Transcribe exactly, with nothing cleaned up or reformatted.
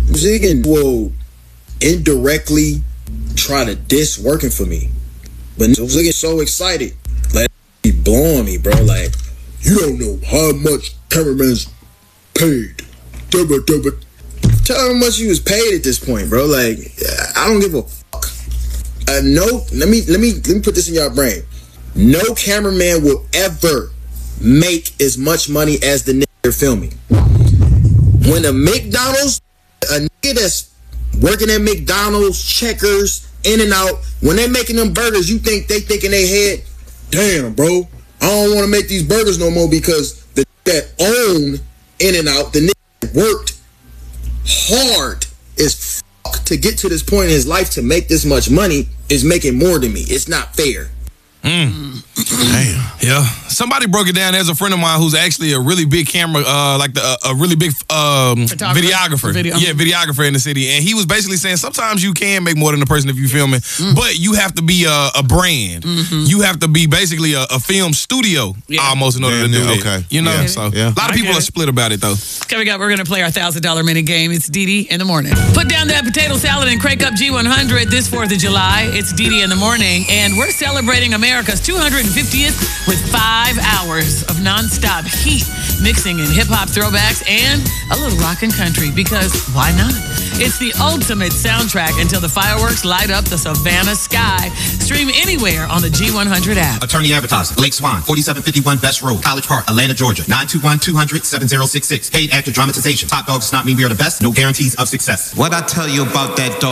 Ziggin will indirectly try to diss working for me. But Ziggin so excited. Like, he blowing me, bro. Like, you don't know how much cameraman's paid. Dubba, dubba. Tell him how much he was paid at this point, bro. Like, I don't give a fuck. Uh, no, let me let me let me put this in your brain. No cameraman will ever make as much money as the nigga they're filming. When a McDonald's, a nigga that's working at McDonald's, Checkers, In-N-Out, when they're making them burgers, you think they think in their head, damn, bro, I don't want to make these burgers no more because the that own In-N-Out, the nigga worked hard as fuck to get to this point in his life to make this much money is making more than me. It's not fair. Mm. Damn. Yeah. Somebody broke it down. There's a friend of mine who's actually a really big camera, uh, like the, uh, a really big um, videographer. Video. Yeah, videographer in the city. And he was basically saying sometimes you can make more than the person if you're filming, mm. but you have to be a, a brand. Mm-hmm. You have to be basically a, a film studio yeah. almost in order yeah, to do yeah, that. Okay. You know? Yeah. So yeah. a lot of people are split about it, though. Coming up, we're going to play our one thousand dollar mini game. It's Dee Dee in the morning. Put down that potato salad and crank up G one hundred this fourth of July. It's Dee Dee in the morning, and we're celebrating America's two hundred fiftieth with five hours of nonstop heat, mixing in hip-hop throwbacks and a little rock and country, because why not? It's the ultimate soundtrack until the fireworks light up the Savannah sky. Stream anywhere on the G one hundred app. Attorney advertiser, Blake Swan, forty-seven fifty-one Best Road, College Park, Atlanta, Georgia, nine two one, two hundred, seven zero six six. Paid actor dramatization. Top dogs does not mean we are the best. No guarantees of success. What I tell you about that dog?